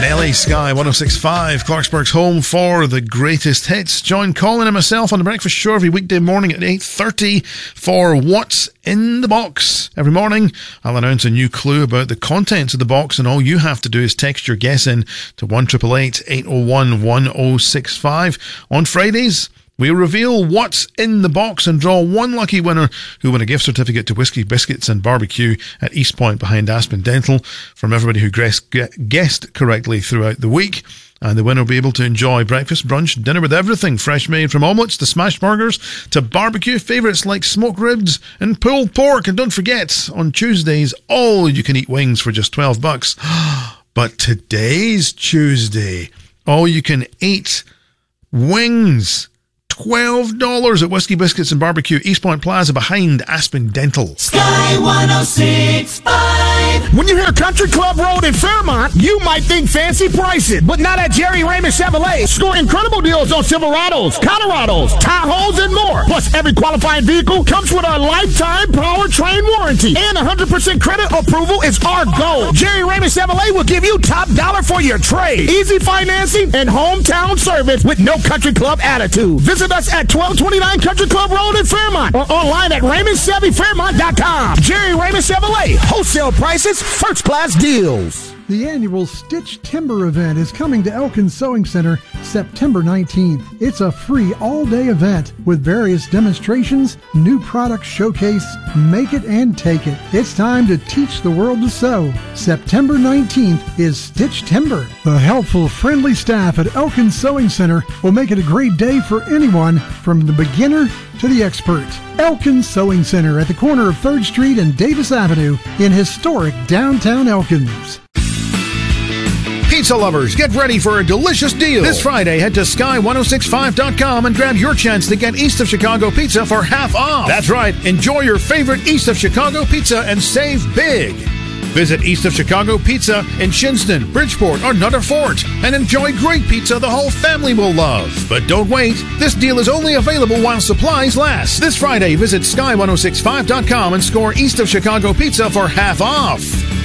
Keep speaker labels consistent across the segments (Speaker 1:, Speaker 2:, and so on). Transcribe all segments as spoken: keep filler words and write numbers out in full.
Speaker 1: Nelly, Sky one oh six point five, Clarksburg's home for the greatest hits. Join Colin and myself on the Breakfast Show every weekday morning at eight thirty for What's in the Box. Every morning, I'll announce a new clue about the contents of the box, and all you have to do is text your guess in to one eight eight eight, eight oh one, one oh six five. On Fridays, we reveal what's in the box and draw one lucky winner who win a gift certificate to Whiskey Biscuits and Barbecue at East Point behind Aspen Dental from everybody who guessed correctly throughout the week. And the winner will be able to enjoy breakfast, brunch, dinner with everything fresh made, from omelettes to smash burgers to barbecue favourites like smoked ribs and pulled pork. And don't forget, on Tuesdays, all you can eat wings for just twelve bucks. But today's Tuesday, all you can eat wings, twelve dollars at Whiskey Biscuits and Barbecue, East Point Plaza behind Aspen Dental.
Speaker 2: Sky one oh six point five.
Speaker 3: When you hear Country Club Road in Fairmont, you might think fancy prices, but not at Jerry Raymond Chevrolet. Score incredible deals on Silverados, Colorados, Tahoes, and more. Plus, every qualifying vehicle comes with a lifetime powertrain warranty, and one hundred percent credit approval is our goal. Jerry Raymond Chevrolet will give you top dollar for your trade, easy financing, and hometown service with no Country Club attitude. Visit us at twelve twenty-nine Country Club Road in Fairmont or online at Raymond Chevy Fairmont dot com. Jerry Raymond Chevrolet, wholesale prices, first class deals.
Speaker 4: The annual Stitch Timber event is coming to Elkins Sewing Center September nineteenth. It's a free all-day event with various demonstrations, new product showcase, make it and take it. It's time to teach the world to sew. September nineteenth is Stitch Timber. The helpful, friendly staff at Elkins Sewing Center will make it a great day for anyone from the beginner to the expert. Elkins Sewing Center at the corner of third Street and Davis Avenue in historic downtown Elkins.
Speaker 1: Pizza lovers, get ready for a delicious deal. This Friday, head to sky one oh six five dot com and grab your chance to get East of Chicago pizza for half off. That's right, enjoy your favorite East of Chicago pizza and save big. Visit East of Chicago Pizza in Shinston, Bridgeport, or Nutter Fort and enjoy great pizza the whole family will love. But don't wait, this deal is only available while supplies last. This Friday, visit sky one oh six five dot com and score East of Chicago Pizza for half off.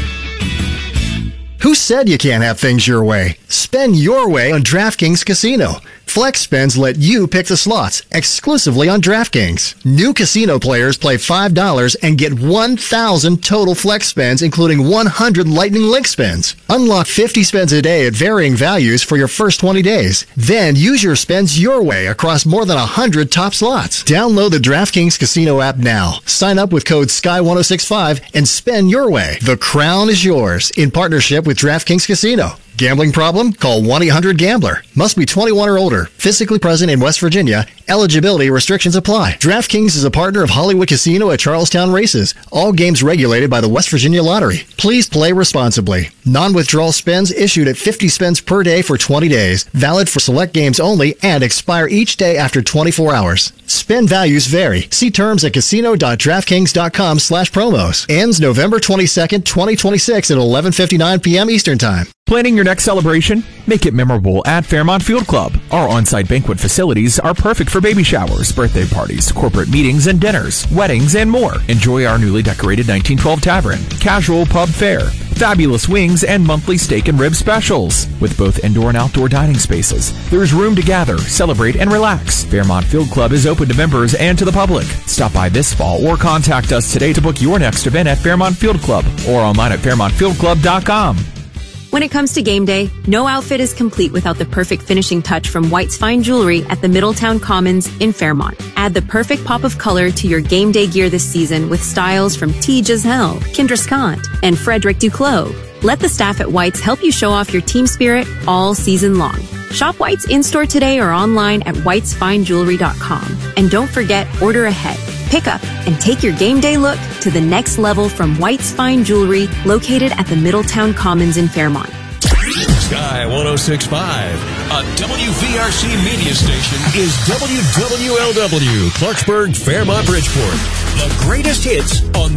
Speaker 5: Who said you can't have things your way? Spend your way on DraftKings Casino. Flex Spins let you pick the slots exclusively on DraftKings. New casino players play five dollars and get one thousand total flex spins, including one hundred Lightning Link spins. Unlock fifty spins a day at varying values for your first twenty days. Then use your spins your way across more than one hundred top slots. Download the DraftKings Casino app now. Sign up with code sky one oh six five and spin your way. The crown is yours in partnership with DraftKings Casino. Gambling problem? Call one eight hundred gambler. Must be twenty-one or older. Physically present in West Virginia. Eligibility restrictions apply. DraftKings is a partner of Hollywood Casino at Charlestown Races. All games regulated by the West Virginia Lottery. Please play responsibly. Non-withdrawal spins issued at fifty spins per day for twenty days. Valid for select games only and expire each day after twenty-four hours. Spin values vary. See terms at casino.draftkings.com slash promos. Ends November twenty-second, twenty twenty-six at eleven fifty-nine p.m. Eastern Time.
Speaker 6: Planning your next celebration? Make it memorable at Fairmont Field Club. Our on-site banquet facilities are perfect for baby showers, birthday parties, corporate meetings and dinners, weddings, and more. Enjoy our newly decorated nineteen twelve Tavern, casual pub fare, fabulous wings, and monthly steak and rib specials. With both indoor and outdoor dining spaces, there is room to gather, celebrate, and relax. Fairmont Field Club is open to members and to the public. Stop by this fall or contact us today to book your next event at Fairmont Field Club or online at fairmont field club dot com.
Speaker 7: When it comes to game day, no outfit is complete without the perfect finishing touch from White's Fine Jewelry at the Middletown Commons in Fairmont. Add the perfect pop of color to your game day gear this season with styles from T. Giselle, Kendra Scott, and Frederic Duclos. Let the staff at White's help you show off your team spirit all season long. Shop White's in-store today or online at whites fine jewelry dot com. And don't forget, order ahead. Pick up and take your game day look to the next level from White's Fine Jewelry, located at the Middletown Commons in Fairmont.
Speaker 8: Sky one oh six point five, a W V R C media station, is W W L W, Clarksburg, Fairmont, Bridgeport. The greatest hits on